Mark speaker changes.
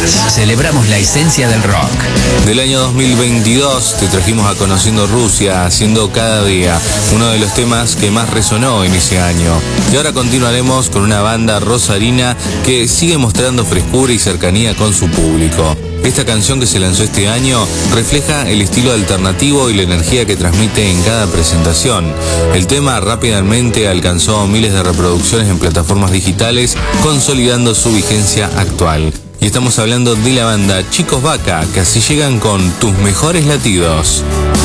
Speaker 1: Celebramos la esencia del rock.
Speaker 2: Del año 2022 te trajimos a Conociendo Rusia, haciendo cada día, uno de los temas que más resonó en ese año. Y ahora continuaremos con una banda rosarina que sigue mostrando frescura y cercanía con su público. Esta canción que se lanzó este año refleja el estilo alternativo y la energía que transmite en cada presentación. El tema rápidamente alcanzó miles de reproducciones en plataformas digitales, consolidando su vigencia actual. Y estamos hablando de la banda Chicos Vaca, que así llegan con Tus Mejores Latidos.